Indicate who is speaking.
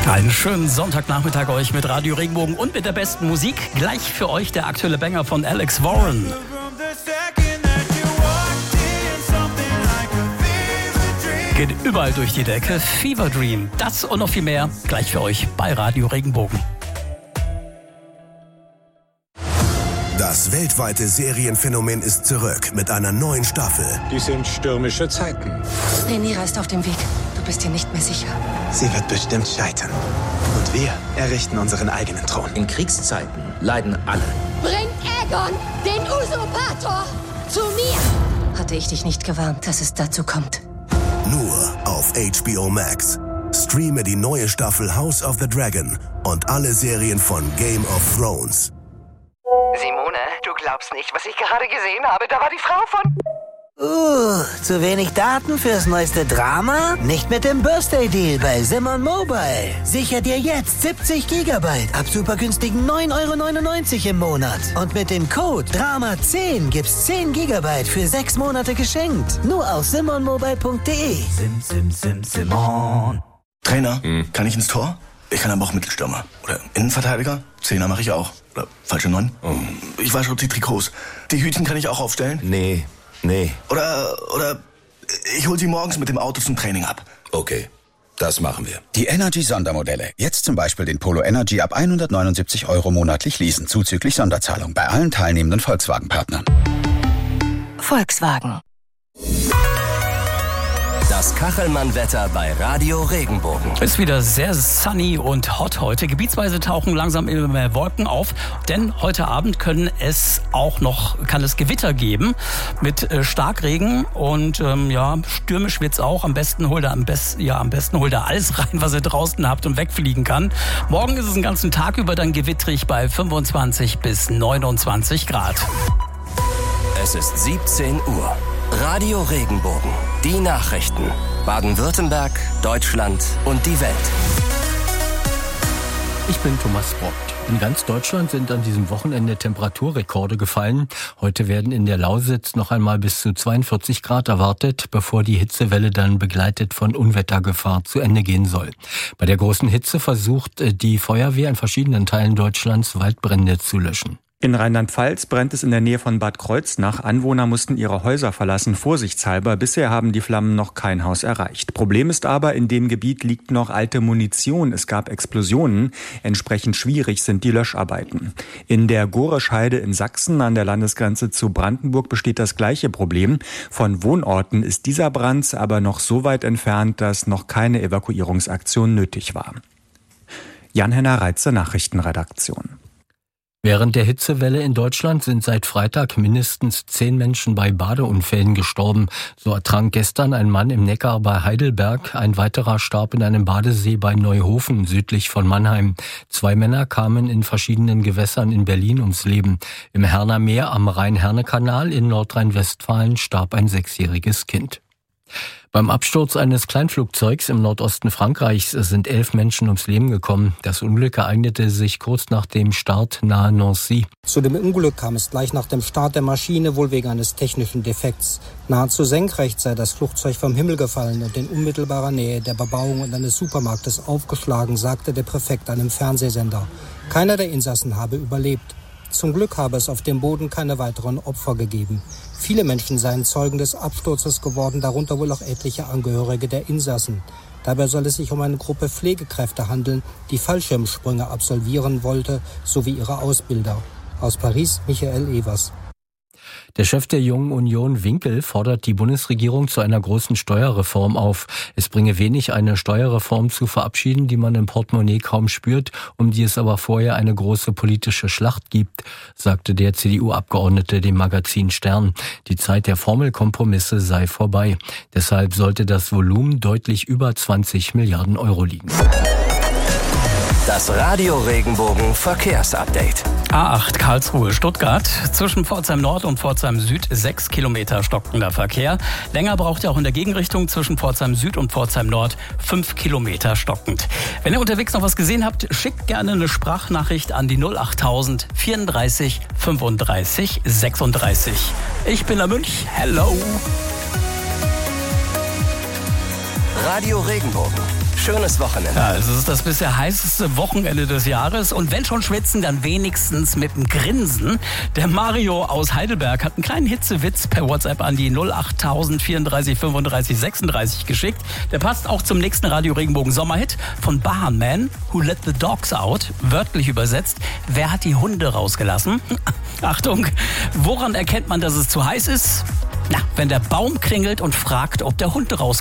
Speaker 1: Einen schönen Sonntagnachmittag euch mit Radio Regenbogen und mit der besten Musik. Gleich für euch der aktuelle Banger von Alex Warren. Geht überall durch die Decke. Fever Dream. Das und noch viel mehr gleich für euch bei Radio Regenbogen.
Speaker 2: Das weltweite Serienphänomen ist zurück mit einer neuen Staffel.
Speaker 3: Dies sind stürmische Zeiten.
Speaker 4: Rhaenyra ist auf dem Weg. Du bist dir nicht mehr sicher.
Speaker 5: Sie wird bestimmt scheitern. Und wir errichten unseren eigenen Thron.
Speaker 6: In Kriegszeiten leiden alle.
Speaker 7: Bringt Aegon, den Usurpator, zu mir!
Speaker 4: Hatte ich dich nicht gewarnt, dass es dazu kommt?
Speaker 2: Nur auf HBO Max. Streame die neue Staffel House of the Dragon und alle Serien von Game of Thrones.
Speaker 8: Simone, du glaubst nicht, was ich gerade gesehen habe. Da war die Frau von...
Speaker 9: Zu wenig Daten fürs neueste Drama? Nicht mit dem Birthday Deal bei Simon Mobile. Sicher dir jetzt 70 GB ab supergünstigen 9,99 € im Monat. Und mit dem Code DRAMA10 gibt's 10 GB für 6 Monate geschenkt. Nur auf simonmobile.de.
Speaker 10: Simon. Trainer, kann ich ins Tor? Ich kann aber auch Mittelstürmer. Oder Innenverteidiger? Zehner mache ich auch. Oder falsche 9? Ich wasche die Trikots. Die Hütchen kann ich auch aufstellen?
Speaker 11: Nee.
Speaker 10: Oder ich hol sie morgens mit dem Auto zum Training ab.
Speaker 11: Okay, das machen wir.
Speaker 12: Die Energy-Sondermodelle. Jetzt zum Beispiel den Polo Energy ab 179 € monatlich leasen, zuzüglich Sonderzahlung bei allen teilnehmenden Volkswagen-Partnern.
Speaker 4: Volkswagen.
Speaker 6: Das Kachelmann-Wetter bei Radio Regenbogen.
Speaker 1: Ist wieder sehr sunny und hot heute. Gebietsweise tauchen langsam immer mehr Wolken auf, denn heute Abend kann es Gewitter geben mit Starkregen und stürmisch wird's auch. Am besten holt ihr alles rein, was ihr draußen habt und wegfliegen kann. Morgen ist es den ganzen Tag über dann gewittrig bei 25 bis 29 Grad.
Speaker 6: Es ist 17 Uhr. Radio Regenbogen. Die Nachrichten. Baden-Württemberg, Deutschland und die Welt.
Speaker 13: Ich bin Thomas Brockt. In ganz Deutschland sind an diesem Wochenende Temperaturrekorde gefallen. Heute werden in der Lausitz noch einmal bis zu 42 Grad erwartet, bevor die Hitzewelle dann begleitet von Unwettergefahr zu Ende gehen soll. Bei der großen Hitze versucht die Feuerwehr in verschiedenen Teilen Deutschlands Waldbrände zu löschen.
Speaker 14: In Rheinland-Pfalz brennt es in der Nähe von Bad Kreuznach. Anwohner mussten ihre Häuser verlassen, vorsichtshalber. Bisher haben die Flammen noch kein Haus erreicht. Problem ist aber, in dem Gebiet liegt noch alte Munition. Es gab Explosionen. Entsprechend schwierig sind die Löscharbeiten. In der Goreschheide in Sachsen an der Landesgrenze zu Brandenburg besteht das gleiche Problem. Von Wohnorten ist dieser Brand aber noch so weit entfernt, dass noch keine Evakuierungsaktion nötig war. Jan-Henner Reitze, Nachrichtenredaktion.
Speaker 13: Während der Hitzewelle in Deutschland sind seit Freitag mindestens 10 Menschen bei Badeunfällen gestorben. So ertrank gestern ein Mann im Neckar bei Heidelberg. Ein weiterer starb in einem Badesee bei Neuhofen, südlich von Mannheim. 2 Männer kamen in verschiedenen Gewässern in Berlin ums Leben. Im Herner Meer am Rhein-Herne-Kanal in Nordrhein-Westfalen starb ein 6-jähriges Kind. Beim Absturz eines Kleinflugzeugs im Nordosten Frankreichs sind 11 Menschen ums Leben gekommen. Das Unglück ereignete sich kurz nach dem Start nahe Nancy.
Speaker 15: Zu dem Unglück kam es gleich nach dem Start der Maschine, wohl wegen eines technischen Defekts. Nahezu senkrecht sei das Flugzeug vom Himmel gefallen und in unmittelbarer Nähe der Bebauung und eines Supermarktes aufgeschlagen, sagte der Präfekt einem Fernsehsender. Keiner der Insassen habe überlebt. Zum Glück habe es auf dem Boden keine weiteren Opfer gegeben. Viele Menschen seien Zeugen des Absturzes geworden, darunter wohl auch etliche Angehörige der Insassen. Dabei soll es sich um eine Gruppe Pflegekräfte handeln, die Fallschirmsprünge absolvieren wollte, sowie ihre Ausbilder. Aus Paris, Michael Evers.
Speaker 13: Der Chef der Jungen Union, Winkel, fordert die Bundesregierung zu einer großen Steuerreform auf. Es bringe wenig, eine Steuerreform zu verabschieden, die man im Portemonnaie kaum spürt, um die es aber vorher eine große politische Schlacht gibt, sagte der CDU-Abgeordnete dem Magazin Stern. Die Zeit der Formelkompromisse sei vorbei. Deshalb sollte das Volumen deutlich über 20 Milliarden Euro liegen.
Speaker 6: Das Radio Regenbogen Verkehrsupdate.
Speaker 1: A8 Karlsruhe Stuttgart, zwischen Pforzheim Nord und Pforzheim Süd 6 Kilometer stockender Verkehr. Länger braucht ihr auch in der Gegenrichtung zwischen Pforzheim Süd und Pforzheim Nord 5 Kilometer stockend. Wenn ihr unterwegs noch was gesehen habt, schickt gerne eine Sprachnachricht an die 08000 34 35 36. Ich bin der Münch. Hello.
Speaker 6: Radio Regenbogen. schönes Wochenende.
Speaker 1: Ja, es ist das bisher heißeste Wochenende des Jahres. Und wenn schon schwitzen, dann wenigstens mit einem Grinsen. Der Mario aus Heidelberg hat einen kleinen Hitzewitz per WhatsApp an die 08000 34 35 36 geschickt. Der passt auch zum nächsten Radio Regenbogen Sommerhit von Barman, Who Let the Dogs Out. Wörtlich übersetzt, wer hat die Hunde rausgelassen? Achtung, woran erkennt man, dass es zu heiß ist? Na, wenn der Baum klingelt und fragt, ob der Hund rauskommt.